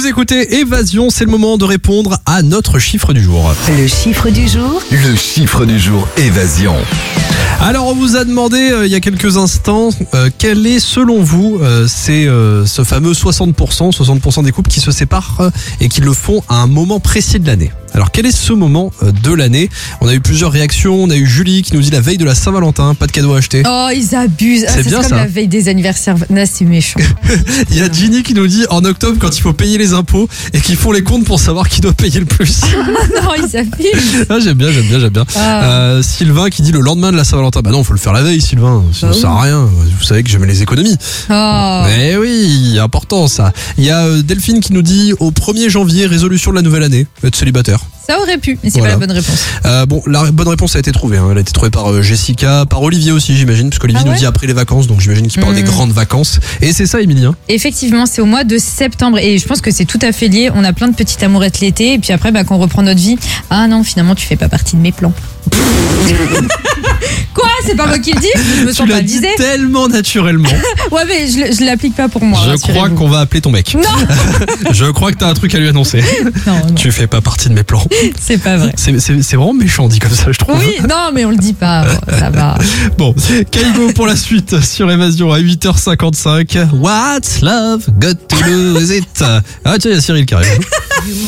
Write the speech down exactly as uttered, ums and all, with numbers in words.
Vous écoutez Évasion, c'est le moment de répondre à notre chiffre du jour. Le chiffre du jour. Le chiffre du jour Évasion. Alors, on vous a demandé euh, il y a quelques instants euh, quel est selon vous euh, c'est euh, ce fameux soixante pour cent, soixante pour cent des couples qui se séparent euh, et qui le font à un moment précis de l'année. Alors, quel est ce moment euh, de l'année? On a eu plusieurs réactions. On a eu Julie qui nous dit la veille de la Saint-Valentin, pas de cadeau à acheter. Oh, ils abusent. Ah, C'est c'est bien, comme ça. la veille des anniversaires. Là, c'est méchant. Il y a Ginny qui nous dit en octobre quand il faut payer les impôts et qu'ils font les comptes pour savoir qui doit payer le plus. Non, ils abusent. Ah, j'aime bien, j'aime bien, j'aime bien. Ah. Euh, Sylvain qui dit le lendemain de la Saint-Valentin. Bah non, faut le faire la veille, Sylvain. Sinon, Bah ça sert à rien. Vous savez que j'aime les économies. Oh. Mais oui, important ça. Il y a euh, Delphine qui nous dit au premier janvier, résolution de la nouvelle année, être célibataire. Ça aurait pu, mais c'est Voilà. pas la bonne réponse. Euh, bon, la bonne réponse a été trouvée. Hein. Elle a été trouvée par euh, Jessica, par Olivier aussi, j'imagine, parce qu'Olivier Ah ouais nous dit après les vacances, donc j'imagine qu'il parle Mmh. des grandes vacances. Et c'est ça, Émilie. Hein. Effectivement, c'est au mois de septembre et je pense que c'est tout à fait lié. On a plein de petites amourettes l'été et puis après, bah, quand on reprend notre vie, ah non, finalement, tu fais pas partie de mes plans. Quoi? C'est pas moi qui le dis? Je me Tu sens l'as pas dit visée. tellement naturellement. Ouais, mais je, je l'applique pas pour moi. Je rassurez-vous. crois qu'on va appeler ton mec. Non, Je crois que t'as un truc à lui annoncer. non, non, Tu fais pas partie de mes plans. c'est pas vrai. C'est, c'est, c'est vraiment méchant dit comme ça, je trouve. Oui, non, mais on le dit pas. Ça va. Bon, Kaigo pour la suite sur Évasion à huit heures cinquante-cinq. What's love got to do with it? Ah tiens, il y a Cyril qui arrive.